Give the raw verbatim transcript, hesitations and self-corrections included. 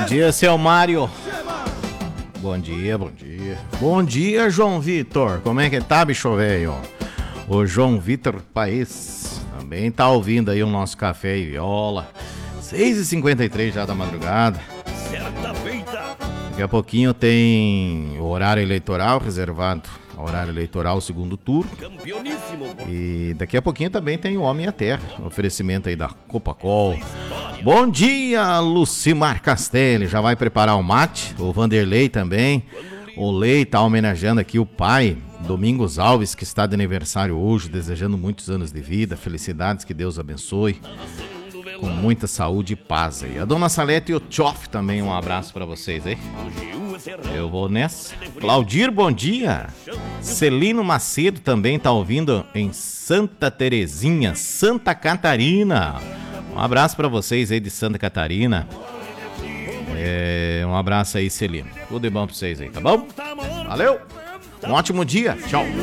dia, seu Mário. Bom dia, bom dia. Bom dia, João Vitor. Como é que tá, bicho velho? O João Vitor Paes também tá ouvindo aí o nosso Café e Viola. seis e cinquenta e três já da madrugada. Daqui a pouquinho tem o horário eleitoral reservado. Horário eleitoral, segundo turno. E daqui a pouquinho também tem o Homem e a Terra. Oferecimento aí da Copacol. Bom dia, Lucimar Castelli. Já vai preparar o mate. O Vanderlei também. O Lei tá homenageando aqui o pai, Domingos Alves, que está de aniversário hoje. Desejando muitos anos de vida, felicidades, que Deus abençoe. Com muita saúde e paz aí. A Dona Salete e o Tchoff também, um abraço pra vocês aí. Eu vou nessa. Claudir, bom dia. Celino Macedo também tá ouvindo em Santa Terezinha, Santa Catarina. Um abraço pra vocês aí de Santa Catarina. É, um abraço aí, Celino. Tudo de bom pra vocês aí, tá bom? Valeu. Um ótimo dia. Tchau.